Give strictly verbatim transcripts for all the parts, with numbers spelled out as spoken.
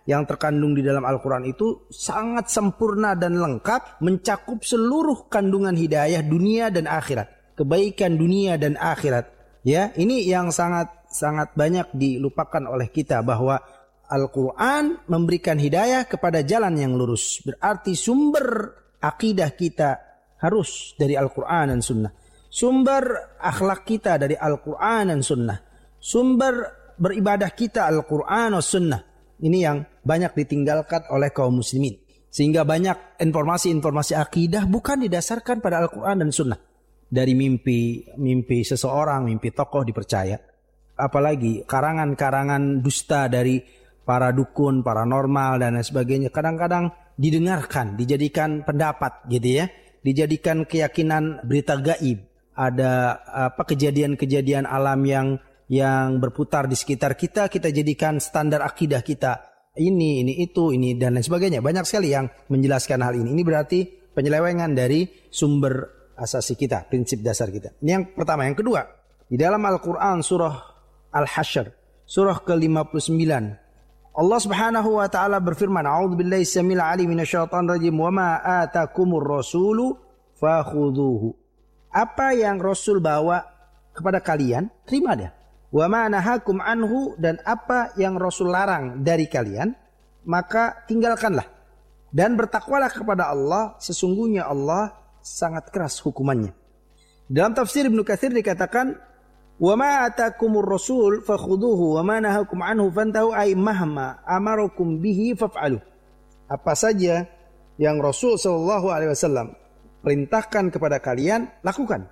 yang terkandung di dalam Al-Quran itu sangat sempurna dan lengkap, mencakup seluruh kandungan hidayah dunia dan akhirat, kebaikan dunia dan akhirat. Ya, ini yang sangat sangat banyak dilupakan oleh kita, bahwa Al-Quran memberikan hidayah kepada jalan yang lurus. Berarti sumber akidah kita harus dari Al-Quran dan Sunnah. Sumber akhlak kita dari Al-Quran dan Sunnah. Sumber beribadah kita Al-Quran dan Sunnah. Ini yang banyak ditinggalkan oleh kaum muslimin. Sehingga banyak informasi-informasi akidah bukan didasarkan pada Al-Quran dan Sunnah. Dari mimpi, mimpi seseorang, mimpi tokoh dipercaya. Apalagi karangan-karangan dusta dari para dukun, paranormal dan lain sebagainya. Kadang-kadang didengarkan, dijadikan pendapat gitu ya. Dijadikan keyakinan berita gaib. Ada apa kejadian-kejadian alam yang yang berputar di sekitar kita, kita jadikan standar akidah kita. Ini, ini, itu, ini, dan lain sebagainya. Banyak sekali yang menjelaskan hal ini. Ini berarti penyelewengan dari sumber asasi kita, prinsip dasar kita. Ini yang pertama. Yang kedua, di dalam Al-Quran surah Al-Hasyr, surah ke lima puluh sembilan, Allah Subhanahu wa taala berfirman, "A'udzubillahi samil alim minasyaitonir rajim, wa ma atakumur rasulu fakhudhuhu." Apa yang Rasul bawa kepada kalian, terima dia. Wa ma nahakum anhu, dan apa yang Rasul larang dari kalian, maka tinggalkanlah. Dan bertakwalah kepada Allah, sesungguhnya Allah sangat keras hukumannya. Dalam tafsir Ibnu Katsir dikatakan, "Wa ma atakumur rasul fakhudhuhu wa ma nahakum anhu fantahu, ay mahma amarakum bihi faf'alu." Apa saja yang Rasul sallallahu alaihi wasallam perintahkan kepada kalian, lakukan.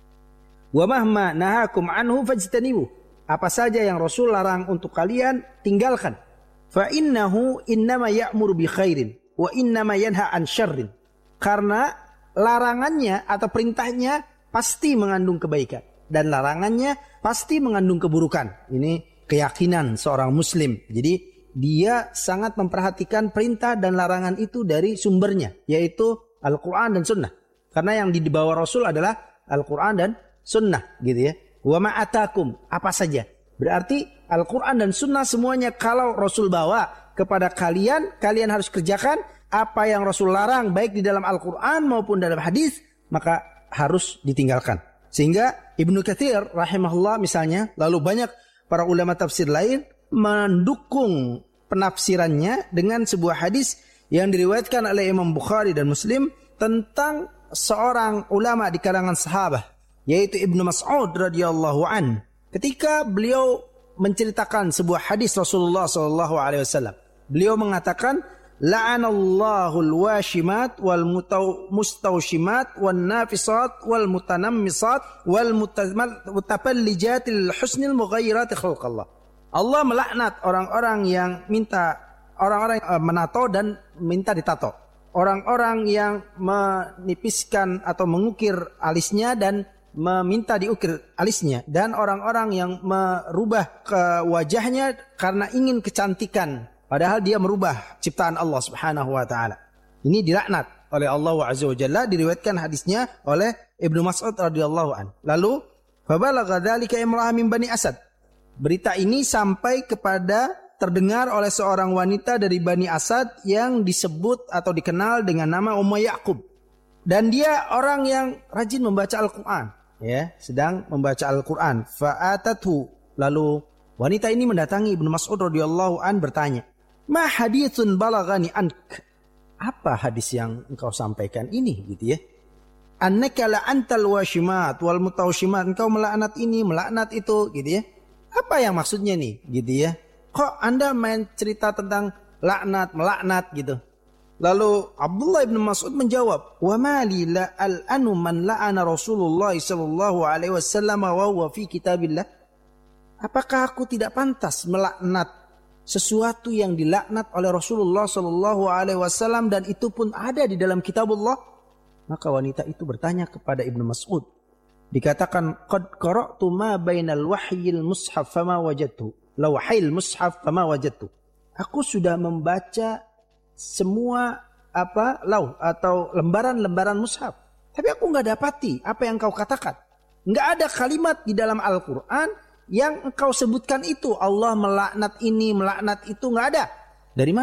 Wa mahma nahakum anhu fajtanibu. Apa saja yang Rasul larang untuk kalian, tinggalkan. Fa innahu innama ya'muru bi khairin wa innama yanha an syarrin. Karena larangannya atau perintahnya pasti mengandung kebaikan dan larangannya pasti mengandung keburukan. Ini keyakinan seorang muslim. Jadi dia sangat memperhatikan perintah dan larangan itu dari sumbernya, yaitu Al-Quran dan Sunnah. Karena yang dibawa Rasul adalah Al-Quran dan Sunnah, gitu ya. Wa ma'atakum, apa saja. Berarti Al-Quran dan Sunnah semuanya kalau Rasul bawa kepada kalian, kalian harus kerjakan. Apa yang Rasul larang baik di dalam Al-Quran maupun dalam hadis, maka harus ditinggalkan. Sehingga Ibnu Katsir rahimahullah misalnya, lalu banyak para ulama tafsir lain mendukung penafsirannya dengan sebuah hadis yang diriwayatkan oleh Imam Bukhari dan Muslim tentang seorang ulama di kalangan sahabat, yaitu Ibnu Mas'ud radhiyallahu an. Ketika beliau menceritakan sebuah hadis Rasulullah sallallahu alaihi wasallam, beliau mengatakan, "La'anallahu al-washimat wal mustawshimat wan nafisat wal mutanammisat wal mutapallijat lil husnil mughayyirat khalqallah." Allah melaknat orang-orang yang minta, orang-orang yang menato dan minta ditato. Orang-orang yang menipiskan atau mengukir alisnya dan meminta diukir alisnya, dan orang-orang yang merubah ke wajahnya karena ingin kecantikan padahal dia merubah ciptaan Allah Subhanahu wa taala. Ini dilaknat oleh Allah Azza wa Jalla, diriwayatkan hadisnya oleh Ibnu Mas'ud radhiyallahu an. Lalu fabalagha dzalika imra'ah min Bani Asad. Berita ini sampai kepada terdengar oleh seorang wanita dari Bani Asad yang disebut atau dikenal dengan nama Ummu Ya'qub. Dan dia orang yang rajin membaca Al-Quran, ya, sedang membaca Al-Quran. Fa'atathu, lalu wanita ini mendatangi Ibnu Mas'ud radhiyallahu an bertanya, "Ma haditsun balagani ank?" Apa hadis yang engkau sampaikan ini, gitu ya? Annaka la antal washimat wal mutawshimat, engkau melaknat ini, melaknat itu, gitu ya. Apa yang maksudnya nih, gitu ya? Kok Anda main cerita tentang laknat, melaknat gitu? Lalu Abdullah bin Mas'ud menjawab, "Wa ma li la al-anu man la'ana Rasulullah sallallahu alaihi wasallam wa huwa fi kitabillah?" Apakah aku tidak pantas melaknat sesuatu yang dilaknat oleh Rasulullah sallallahu alaihi wasallam dan itu pun ada di dalam kitabullah? Maka wanita itu bertanya kepada Ibnu Mas'ud. Dikatakan, "Qad qara'tu ma bainal wahyil mushaf fama wajadtu." Lawahil mushaf fama wajadtu. Aku sudah membaca semua apa lauh atau lembaran-lembaran mushaf, tapi aku nggak dapati apa yang kau katakan. Nggak ada kalimat di dalam Al-Quran yang engkau sebutkan itu. Allah melaknat ini, melaknat itu, nggak ada. Dari mana